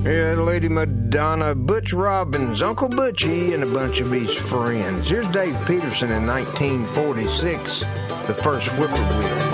Yeah, Lady Madonna, Butch Robbins, Uncle Butchie, and a bunch of his friends. Here's Dave Peterson in 1946, the first whippoorwill.